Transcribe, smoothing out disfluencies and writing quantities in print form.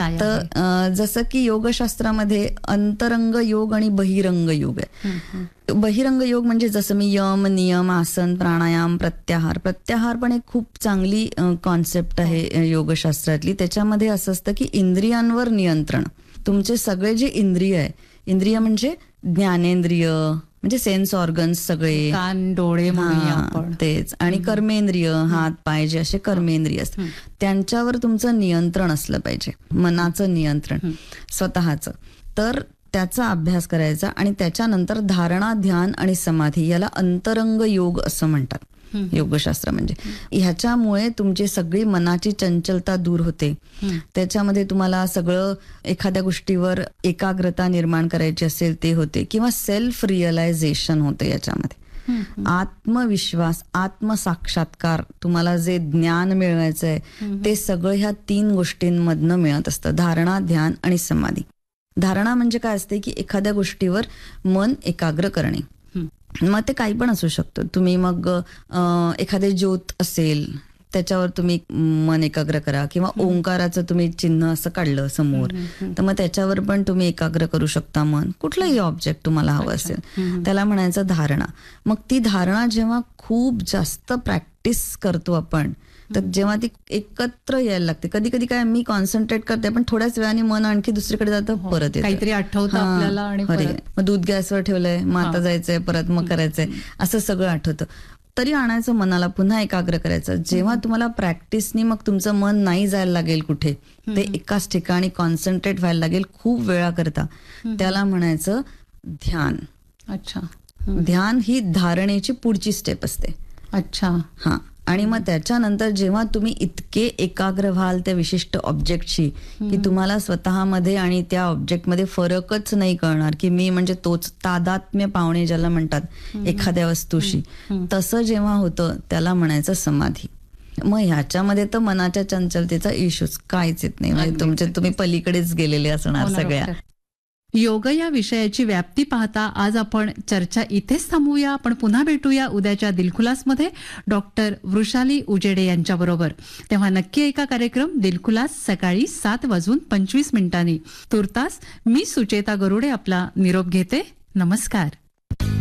काय आहे? तर जसं की योगशास्त्रामध्ये अंतरंग योग आणि बहिरंग योग आहे. बहिरंग योग म्हणजे जसं मी यम, नियम, आसन, प्राणायाम, प्रत्याहार पण एक खूप चांगली कॉन्सेप्ट आहे योगशास्त्रातली. त्याच्यामध्ये असं असतं की इंद्रियांवर नियंत्रण. तुमचे सगळे जे इंद्रिय म्हणजे ज्ञानेंद्रिय म्हणजे सेन्स ऑर्गन्स सगळे, कान, डोळे म्हणूया आपण. तेच, आणि कर्मेंद्रिय, हात पाय जे असे कर्मेंद्रिय असतात त्यांच्यावर तुमचं नियंत्रण असलं पाहिजे, मनाचं नियंत्रण स्वतःचं. तर त्याचा अभ्यास करायचा आणि त्याच्यानंतर धारणा, ध्यान आणि समाधी याला अंतरंग योग असं म्हणतात योगशास्त्र. म्हणजे ह्याच्यामुळे तुमची सगळी मनाची चंचलता दूर होते. त्याच्यामध्ये तुम्हाला सगळं एखाद्या गोष्टीवर एकाग्रता निर्माण करायची असेल ते होते, किंवा सेल्फ रिअलायझेशन होते. याच्यामध्ये आत्मविश्वास, आत्मसाक्षात्कार, तुम्हाला जे ज्ञान मिळवायचं आहे ते सगळं ह्या 3 गोष्टींमधनं मिळत असतं, धारणा, ध्यान आणि समाधी. धारणा म्हणजे काय असते की एखाद्या गोष्टीवर मन एकाग्र करणे. मग ते काही पण असू शकतं. तुम्ही मग एखादे ज्योत असेल त्याच्यावर तुम्ही मन एकाग्र करा, किंवा ओंकाराचं तुम्ही चिन्ह असं काढलं समोर तर मग त्याच्यावर पण तुम्ही एकाग्र करू शकता मन. कुठलंही ऑब्जेक्ट तुम्हाला हवं असेल त्याला म्हणायचं धारणा. मग ती धारणा जेव्हा खूप जास्त प्रॅक्टिस करतो आपण, तर जेव्हा ती एकत्र यायला लागते, कधी कधी काय मी कॉन्सन्ट्रेट करते पण थोड्याच वेळाने मन आणखी दुसरीकडे जातं, परत येतं, काहीतरी आठवतं आपल्याला आणि मग दूध गॅसवर ठेवलंय, मग आता जायचंय परत, मग करायचंय, असं सगळं आठवतं. तरी आणायचं मनाला, पुन्हा एकाग्र करायचं. जेव्हा तुम्हाला प्रॅक्टिसनी मग तुमचं मन नाही जायला लागेल कुठे, ते एकाच ठिकाणी कॉन्सन्ट्रेट व्हायला लागेल खूप वेळा करता, त्याला म्हणायचं ध्यान. अच्छा. ध्यान ही धारणेची पुढची स्टेप असते. अच्छा. हा. आणि मग त्याच्यानंतर जेव्हा तुम्ही इतके एकाग्र व्हाल त्या विशिष्ट ऑब्जेक्टशी की तुम्हाला स्वतःमध्ये आणि त्या ऑब्जेक्टमध्ये फरकच नाही कळणार, की मी म्हणजे तोच, तादात्म्य पावणे ज्याला म्हणतात एखाद्या वस्तूशी, तसं जेव्हा होतं त्याला म्हणायचं समाधी. मग ह्याच्यामध्ये तर मनाच्या चंचलतेचा इश्यूच काहीच येत नाही, म्हणजे तुम्ही पलीकडेच गेलेले असणार सगळ्या. योग या विषयाची व्याप्ती पाहता आज आपण चर्चा इथेच थांबवूया. आपण पुन्हा भेटूया उद्याच्या दिलखुलासमध्ये डॉक्टर वृषाली उजेडे यांच्याबरोबर. तेव्हा नक्की ऐका कार्यक्रम दिलखुलास सकाळी 7:25 तुर्तास मी सुचेता गरुडे आपला निरोप घेते. नमस्कार.